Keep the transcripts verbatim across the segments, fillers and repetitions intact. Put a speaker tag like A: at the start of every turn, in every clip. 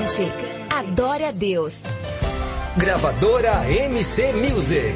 A: Cante, adore a Deus.
B: Gravadora M C Music.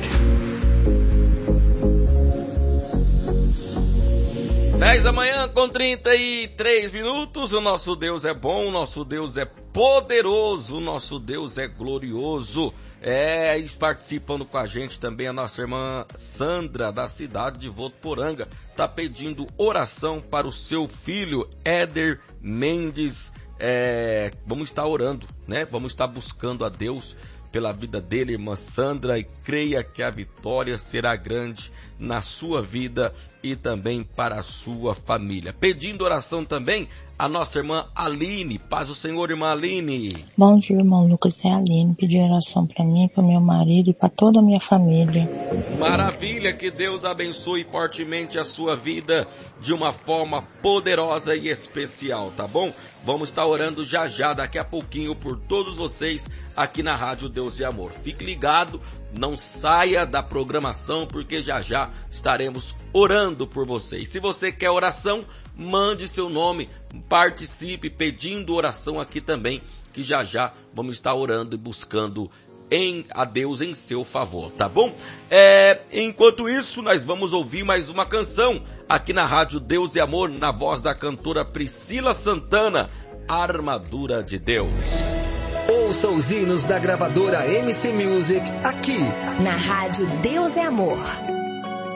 C: dez da manhã com trinta e três minutos. O nosso Deus é bom, o nosso Deus é poderoso, o nosso Deus é glorioso. É, e participando com a gente também a nossa irmã Sandra, da cidade de Votuporanga, está pedindo oração para o seu filho Éder Mendes. É, vamos estar orando, né? Vamos estar buscando a Deus pela vida dele, irmã Sandra, e creia que a vitória será grande na sua vida e também para a sua família. Pedindo oração também a nossa irmã Aline. Paz do Senhor, irmã Aline.
D: Bom dia, irmão Lucas e Aline. Pedir oração para mim, para meu marido e para toda a minha família.
C: Maravilha, que Deus abençoe fortemente a sua vida de uma forma poderosa e especial, tá bom? Vamos estar orando já já, daqui a pouquinho, por todos vocês aqui na Rádio Deus e Amor. Fique ligado, não saia da programação, porque já já estaremos orando por vocês. Se você quer oração, mande seu nome, participe pedindo oração aqui também, que já já vamos estar orando e buscando em a Deus em seu favor, tá bom? É, enquanto isso, nós vamos ouvir mais uma canção aqui na Rádio Deus e Amor, na voz da cantora Priscila Santana, Armadura de Deus.
B: Ouça os hinos da gravadora M C Music aqui
A: Na Rádio Deus é Amor.